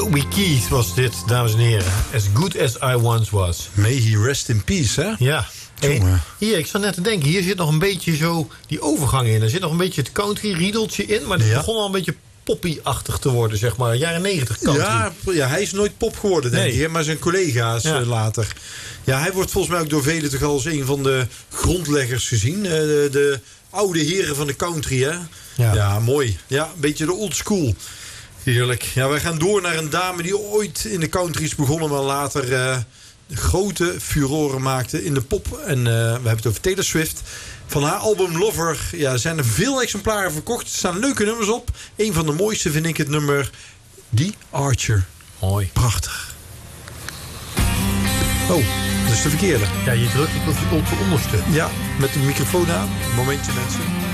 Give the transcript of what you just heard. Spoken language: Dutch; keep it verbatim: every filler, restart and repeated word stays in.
Toby Keith was dit, dames en heren. As good as I once was. May he rest in peace, hè? Ja. Hey, hier, ik zat net te denken, hier zit nog een beetje zo die overgang in. Er zit nog een beetje het country riedeltje in, maar het Ja. begon al een beetje poppy-achtig te worden, zeg maar. Jaren negentig country. Ja, ja, hij is nooit pop geworden, denk Nee. ik. Maar zijn collega's Ja. uh, later. Ja, hij wordt volgens mij ook door velen toch al als een van de grondleggers gezien. Uh, de, de oude heren van de country, hè? Ja. Ja, mooi. Ja, een beetje de old school. Heerlijk. Ja, wij gaan door naar een dame die ooit in de country is begonnen, maar later uh, grote furoren maakte in de pop. En uh, we hebben het over Taylor Swift. Van haar album Lover ja, zijn er veel exemplaren verkocht. Er staan leuke nummers op. Een van de mooiste vind ik het nummer The Archer. Mooi. Prachtig. Oh, dat is de verkeerde. Ja, je drukt op de onderste. Ja, met de microfoon aan. Momentje, mensen.